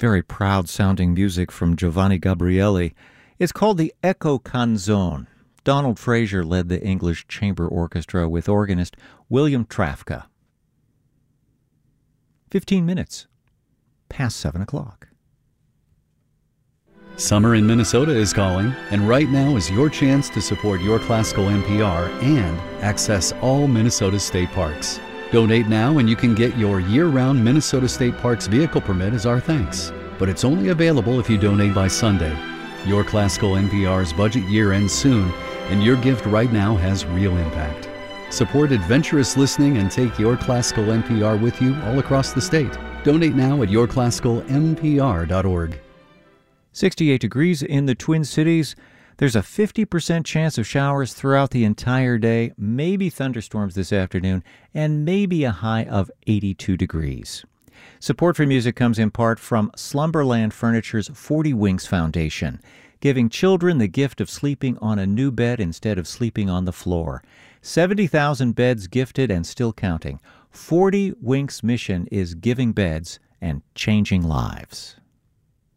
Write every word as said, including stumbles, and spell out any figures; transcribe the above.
Very proud-sounding music from Giovanni Gabrieli. It's called the Echo Canzone. Donald Fraser led the English Chamber Orchestra with organist William Trafka. Fifteen minutes past seven o'clock. Summer in Minnesota is calling, and right now is your chance to support Your Classical N P R and access all Minnesota state parks. Donate now and you can get your year-round Minnesota State Parks vehicle permit as our thanks. But it's only available if you donate by Sunday. Your Classical N P R's budget year ends soon, and your gift right now has real impact. Support adventurous listening and take Your Classical N P R with you all across the state. Donate now at your classical n p r dot org. sixty-eight degrees in the Twin Cities. There's a fifty percent chance of showers throughout the entire day, maybe thunderstorms this afternoon, and maybe a high of eighty-two degrees. Support for music comes in part from Slumberland Furniture's forty Wings Foundation, giving children the gift of sleeping on a new bed instead of sleeping on the floor. seventy thousand beds gifted and still counting. forty Winks mission is giving beds and changing lives.